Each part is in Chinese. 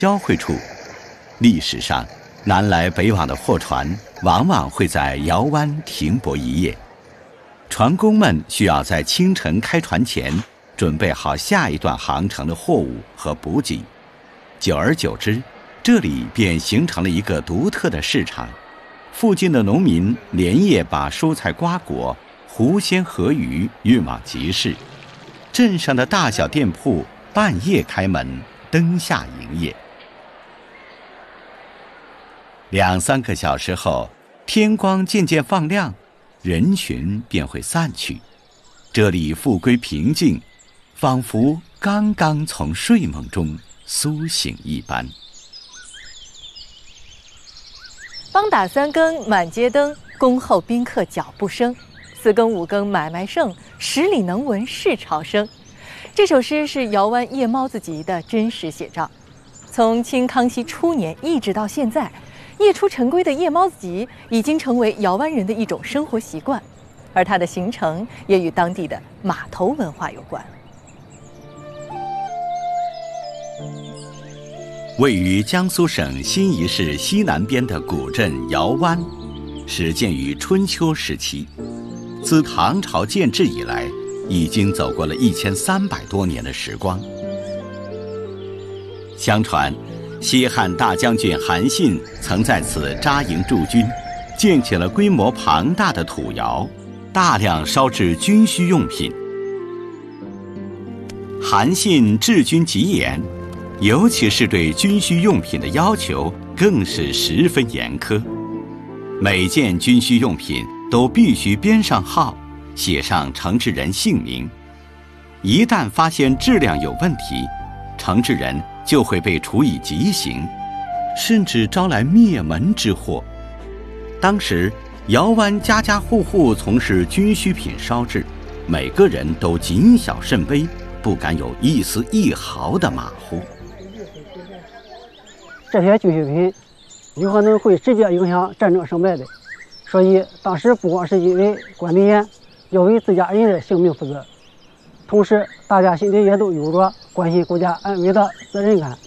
交汇处。历史上，南来北往的货船往往会在窑湾停泊一夜，船工们需要在清晨开船前准备好下一段航程的货物和补给。久而久之，这里便形成了一个独特的市场。附近的农民连夜把蔬菜瓜果、湖鲜河鱼运往集市，镇上的大小店铺半夜开门，灯下营业。2-3个小时后，天光渐渐放亮，人群便会散去。这里复归平静，仿佛刚刚从睡梦中苏醒一般。 梆打3更满街灯，恭候宾客脚步声。4更5更买卖盛，十里能闻市潮声。这首诗是窑湾夜猫子集的真实写照。从清康熙初年一直到现在，夜出晨归的夜猫子集已经成为窑湾人的一种生活习惯，而它的形成也与当地的码头文化有关。 位于江苏省新沂市西南边的古镇窑湾，始建于春秋时期，自唐朝建制以来，已经走过了1300多年的时光。相传，西汉大将军韩信曾在此扎营驻军，建起了规模庞大的土窑，大量烧制军需用品。韩信治军极严，尤其是对军需用品的要求更是十分严苛。每件军需用品都必须编上号，写上承制人姓名。一旦发现质量有问题，承制人就会被处以极刑，甚至招来灭门之祸。当时窑湾家家户户从事军需品烧制，每个人都谨小慎微，不敢有一丝一毫的马虎。 这些军需品有可能会直接影响战争胜败的，所以当时不光是因为管理严，要为自家人的性命负责，同时大家心里也都有着关心国家安危的责任感。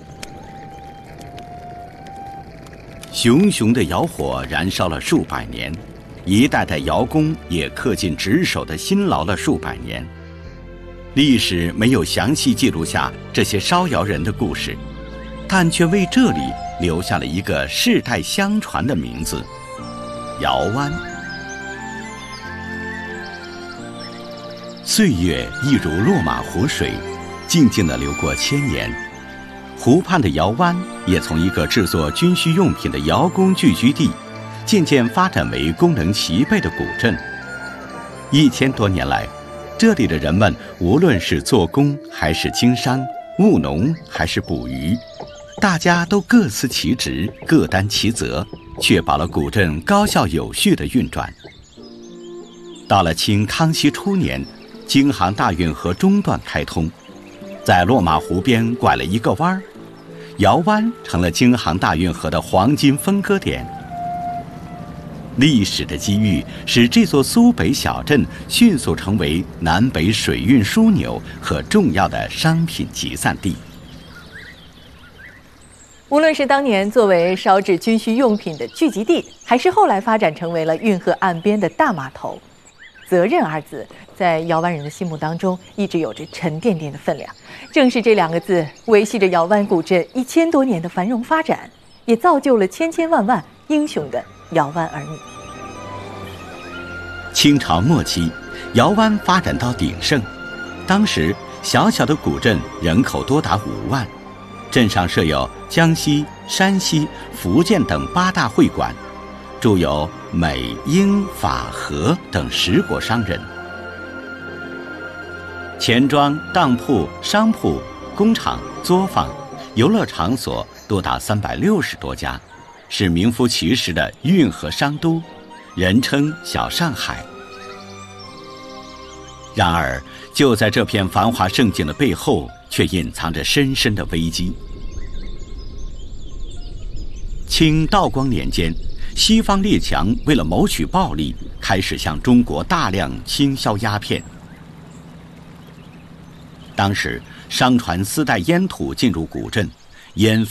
熊熊的窑火燃烧了数百年，一代代窑工也恪尽职守的辛劳了数百年。历史没有详细记录下这些烧窑人的故事，但却为这里留下了一个世代相传的名字——窑湾。岁月一如落马湖水，静静地流过千年。湖畔的窑湾也从一个制作军需用品的窑工聚居地，渐渐发展为功能齐备的古镇。1000多年来，这里的人们无论是做工还是经商、务农还是捕鱼，大家都各司其职，各担其责，确保了古镇高效有序的运转。到了清康熙初年，京杭大运河中段开通，在落马湖边拐了一个弯儿，窑湾成了京杭大运河的黄金分割点。历史的机遇使这座苏北小镇迅速成为南北水运枢纽和重要的商品集散地。 无论是当年作为烧制军需用品的聚集地，还是后来发展成为了运河岸边的大码头，责任二字在窑湾人的心目当中一直有着沉甸甸的分量。正是这2个字维系着窑湾古镇1000多年的繁荣发展，也造就了千千万万英雄的窑湾儿女。 清朝末期，窑湾发展到鼎盛，当时小小的古镇人口多达5万，镇上设有江西、山西、福建等8大会馆，驻有美、英、法、和等10国商人。钱庄、当铺、商铺、工厂、作坊、游乐场所多达360多家，是名副其实的运河商都，人称小上海。然而，就在这片繁华盛景的背后，却隐藏着深深的危机。清道光年间，西方列强为了谋取暴利，开始向中国大量倾销鸦片。当时商船私带烟土进入古镇， 烟